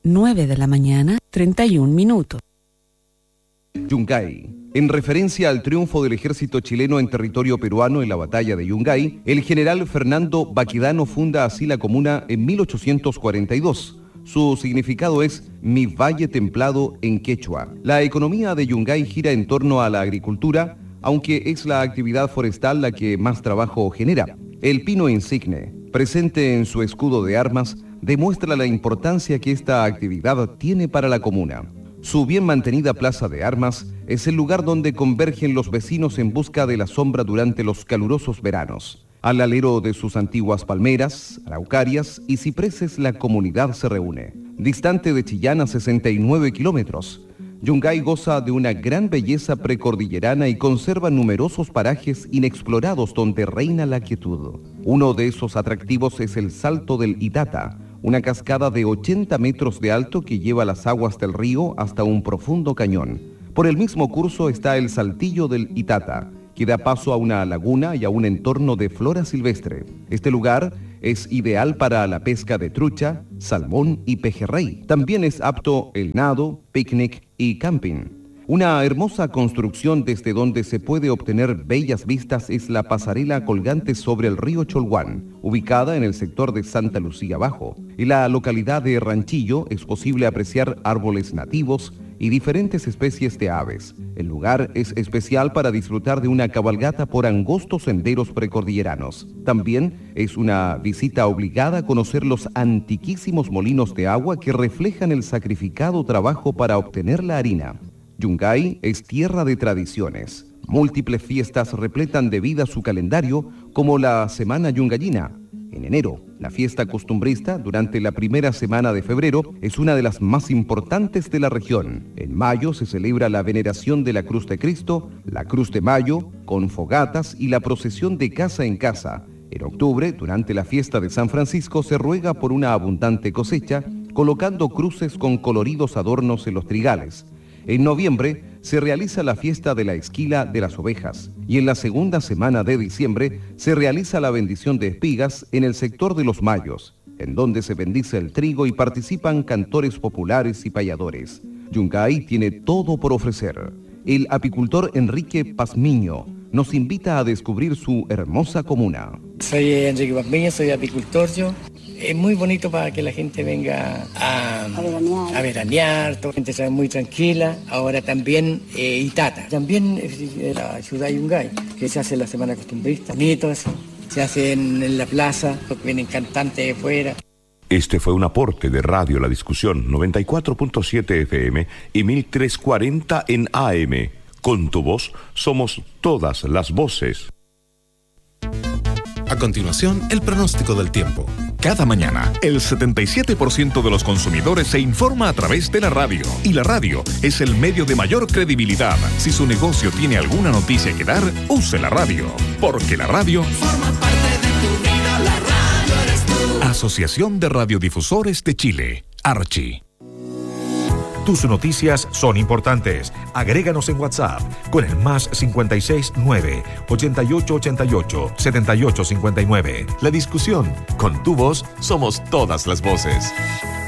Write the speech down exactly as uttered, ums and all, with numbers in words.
nueve de la mañana, treinta y un minutos. Yungay. En referencia al triunfo del ejército chileno en territorio peruano en la batalla de Yungay, el general Fernando Baquedano funda así la comuna en mil ochocientos cuarenta y dos. Su significado es Mi Valle Templado en quechua. La economía de Yungay gira en torno a la agricultura, aunque es la actividad forestal la que más trabajo genera. El pino insigne, presente en su escudo de armas, demuestra la importancia que esta actividad tiene para la comuna. Su bien mantenida plaza de armas es el lugar donde convergen los vecinos en busca de la sombra durante los calurosos veranos. Al alero de sus antiguas palmeras, araucarias y cipreses la comunidad se reúne. Distante de Chillán a sesenta y nueve kilómetros, Yungay goza de una gran belleza precordillerana y conserva numerosos parajes inexplorados donde reina la quietud. Uno de esos atractivos es el Salto del Itata, una cascada de ochenta metros de alto que lleva las aguas del río hasta un profundo cañón. Por el mismo curso está el Saltillo del Itata, que da paso a una laguna y a un entorno de flora silvestre. Este lugar es ideal para la pesca de trucha, salmón y pejerrey. También es apto el nado, picnic y camping. Una hermosa construcción desde donde se puede obtener bellas vistas es la pasarela colgante sobre el río Cholguán, ubicada en el sector de Santa Lucía Bajo. En la localidad de Ranchillo es posible apreciar árboles nativos y diferentes especies de aves. El lugar es especial para disfrutar de una cabalgata por angostos senderos precordilleranos. También es una visita obligada a conocer los antiquísimos molinos de agua que reflejan el sacrificado trabajo para obtener la harina. Yungay es tierra de tradiciones. Múltiples fiestas repletan de vida su calendario, como la Semana Yungayina. En enero, la fiesta costumbrista, durante la primera semana de febrero, es una de las más importantes de la región. En mayo se celebra la veneración de la Cruz de Cristo, la Cruz de Mayo, con fogatas y la procesión de casa en casa. En octubre, durante la fiesta de San Francisco, se ruega por una abundante cosecha, colocando cruces con coloridos adornos en los trigales. En noviembre se realiza la fiesta de la esquila de las ovejas y en la segunda semana de diciembre se realiza la bendición de espigas en el sector de los Mayos, en donde se bendice el trigo y participan cantores populares y payadores. Yungay tiene todo por ofrecer. El apicultor Enrique Pazmiño nos invita a descubrir su hermosa comuna. Soy Enrique Pazmiño, soy apicultor yo. Es muy bonito para que la gente venga a, a veranear, a veranear, toda la gente está muy tranquila. Ahora también eh, Itata, también eh, la ciudad de Yungay, que se hace la semana costumbrista, bonitos, se hace en, en la plaza, vienen cantantes de fuera. Este fue un aporte de Radio La Discusión, noventa y cuatro punto siete F M y mil trescientos cuarenta en A M. Con tu voz somos todas las voces. A continuación, el pronóstico del tiempo. Cada mañana, el setenta y siete por ciento de los consumidores se informa a través de la radio. Y la radio es el medio de mayor credibilidad. Si su negocio tiene alguna noticia que dar, use la radio. Porque la radio forma parte de tu vida. La radio eres tú. Asociación de Radiodifusores de Chile, Archi. Tus noticias son importantes. Agréganos en WhatsApp con el más cincuenta y seis nueve, ochenta y ocho ochenta y ocho, setenta y ocho cincuenta y nueve. La discusión. Con tu voz somos todas las voces.